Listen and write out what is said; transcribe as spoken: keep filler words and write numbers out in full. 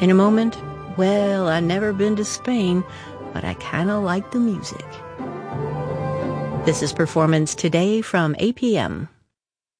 In a moment, well, I never been to Spain, but I kinda like the music. This is Performance Today from A P M.